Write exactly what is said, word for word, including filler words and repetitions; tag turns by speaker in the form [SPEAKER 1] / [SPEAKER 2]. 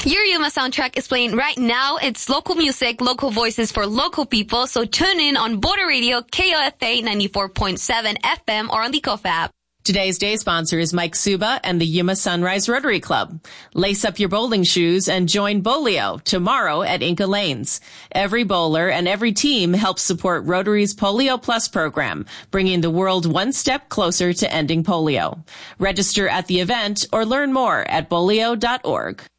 [SPEAKER 1] Your Yuma soundtrack is playing right now. It's local music, local voices for local people. So tune in on Border Radio, K O F A ninety-four point seven F M or on the K O F app.
[SPEAKER 2] Today's day sponsor is Mike Suba and the Yuma Sunrise Rotary Club. Lace up your bowling shoes and join Bolio tomorrow at Inca Lanes. Every bowler and every team helps support Rotary's Polio Plus program, bringing the world one step closer to ending polio. Register at the event or learn more at bolio dot org.